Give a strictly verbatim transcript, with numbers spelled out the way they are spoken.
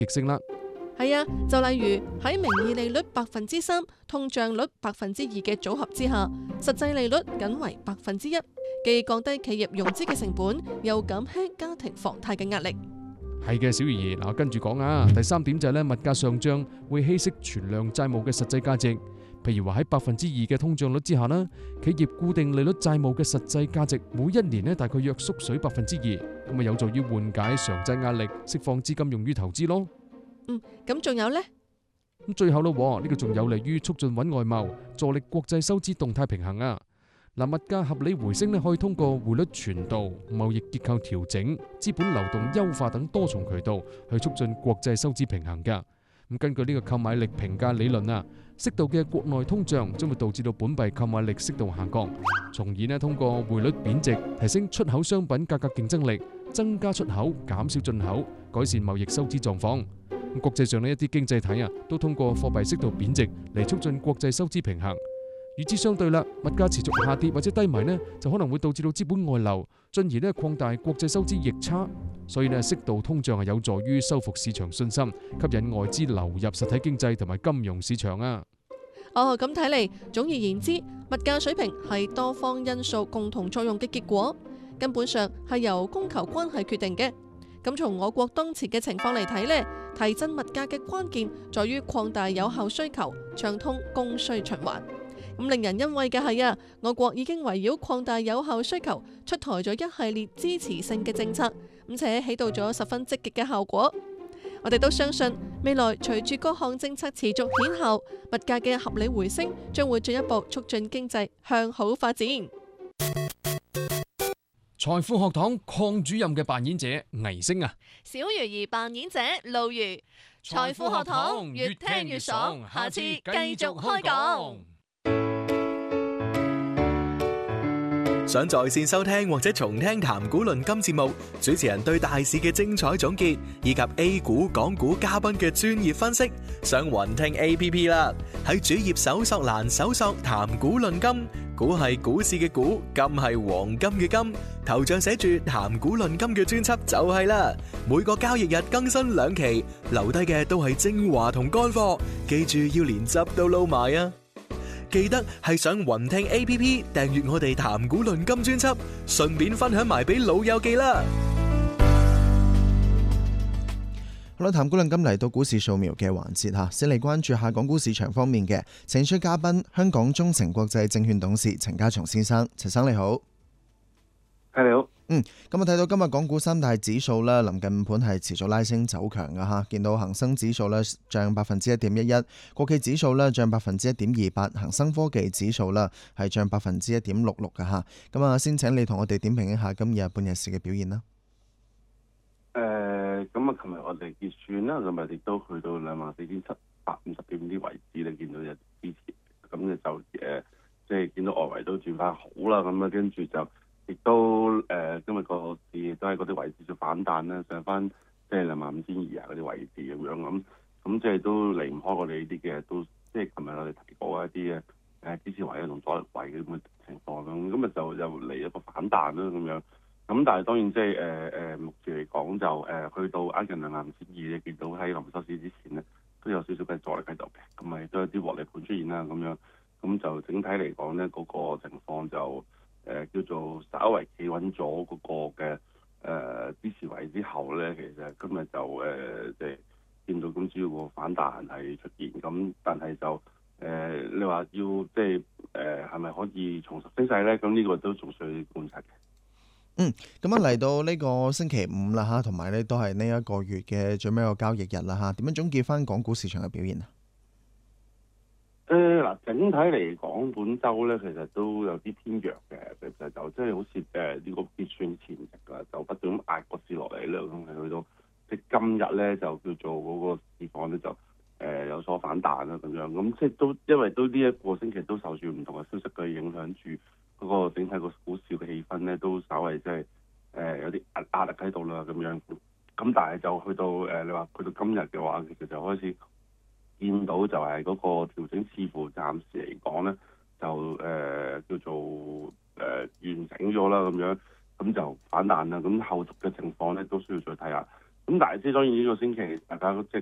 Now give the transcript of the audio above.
逆升啦。 係啊，就例如喺名義利率百分之三、通脹率百分之二嘅組合之下，實際利率僅為百分之一，既降低企業融資嘅成本，又減輕家庭房貸嘅壓力。 係嘅，小魚兒，嗱，跟住講啊。第三點就係咧，物價上漲會稀釋存量債務嘅實際價值。譬如話喺百分之二嘅通脹率之下啦，企業固定利率債務嘅實際價值每一年咧大概約縮水百分之二，咁啊有助於緩解償債壓力，釋放資金用於投資咯。 嗯，咁仲有呢？ 咁最後咯，呢個仲有利於促進穩外貿，助力國際收支動態平衡啊。嗱，物價合理回升咧，可以通過匯率傳導、貿易結構調整、資本流動優化等多重渠道去促進國際收支平衡噶。咁根據呢個購買力評價理論啊，適度嘅國內通脹將會導致到本幣購買力適度下降，從而咧通過匯率貶值提升出口商品價格競爭力，增加出口，減少進口，改善貿易收支狀況。咁國際上咧一啲經濟體啊，都通過貨幣適度貶值嚟促進國際收支平衡。與之相對啦，物價持續下跌或者低迷呢，就可能會導致到資本外流，進而咧擴大國際收支逆差。所以呢，適度通脹係有助於修復市場信心，吸引外資流入實體經濟同埋金融市場啊。 哦，咁睇嚟，總而言之，物價水平係多方因素共同作用嘅結果，根本上係由供求關係決定嘅。咁從我國當前嘅情況嚟睇呢，提振物價嘅關鍵在於擴大有效需求，暢通供需循環。咁令人欣慰嘅係啊，我國已經圍繞擴大有效需求出台咗一系列支持性嘅政策，咁且起到咗十分積極嘅效果。我哋都相信未來隨住各項政策持續顯效，物價嘅合理回升將會進一步促進經濟向好發展。 財富學堂鄺主任嘅扮演者倪星啊， 小魚兒扮演者露如。財富學堂越聽越爽，下次繼續開講。 想在線收聽或者重聽談股論金節目，主持人對大市嘅精彩總結，以及 A 股、港股嘉賓嘅專業分析，上雲聽 A P P 啦。喺主頁搜索欄搜索談股論金，股係股市嘅股，金係黃金嘅金，頭像寫住談股論金嘅專輯就係啦。每個交易日更新兩期，留低嘅都係精華同乾貨，記住要連汁都撈埋啊！記得係上雲聽 A P P 訂閱我哋談股論金專輯，順便分享埋俾老友記啦。 好啦，談股論金嚟到股市掃描嘅環節吓，先嚟關注下港股市場方面嘅，請出嘉賓，香港中誠國際證券董事陳家松先生，陳生你好。 係你好。 嗯，咁啊睇到今日港股三大指數咧，臨近盤係持續拉升走強嘅吓，見到恒生指數咧漲百分之一點一一，國企指數咧漲百分之一點二八，恒生科技指數咧係漲百分之一點六六嘅吓。咁啊，先請你同我哋點評一下今日半日市嘅表現啦。 誒、呃，咁啊，琴日我哋結算啦，咁啊亦都去到兩萬四千七百五十點啲位置，你見到有支持，咁就就誒，即係見到外圍都轉翻好啦，咁啊跟住就。亦都誒、呃，今日個市都係嗰啲位置就反彈啦，上翻即係兩萬五千二啊嗰啲位置咁樣咁，咁即係都離唔開我哋呢啲嘅，都即係琴日我哋提過一啲嘅誒支持位啊同阻力位嘅咁嘅情況咁，今日就又嚟一個反彈啦咁樣，咁但係當然即係誒誒目前嚟講就誒、呃、去到挨近兩萬五千二，你見到喺臨收市之前咧都有少少嘅阻力喺度嘅，咁咪都有啲獲利盤出現啦咁樣，咁就整體嚟講咧嗰個情況就。誒、呃、叫做稍為企穩咗嗰個嘅誒、呃、支持位之後咧，其實今日就誒即係見到咁主要個反彈係出現，咁但係就誒、呃、你話要即係誒係咪可以重拾升勢咧？咁呢個都仲需要觀察嘅。 嗯，咁啊嚟到呢個星期五啦嚇，同埋咧都係呢一個月嘅最尾一個交易日啦嚇，點樣總結翻港股市場嘅表現啊？ 誒嗱、呃，整體嚟講，本週咧其實都有啲偏弱嘅，其實就即係好似誒呢個結算前夕啦，就不斷咁壓個市落嚟咧，咁係去到即係今日咧就叫做嗰個市況咧就誒、呃、有所反彈啦咁樣，咁即係都因為都呢一個星期都受住唔同嘅消息嘅影響住，嗰個整體個股市嘅氣氛咧都稍微即係誒有啲壓壓力喺度啦咁樣，咁但係就去到誒、呃、你話去到今日嘅話，其實就開始。見到就係嗰個調整，似乎暫時嚟講咧，就誒、呃、叫做誒、呃、完整咗啦咁樣，咁就反彈啦。咁後續嘅情況咧都需要再睇下。咁咁但係即係當然呢個星期大家即係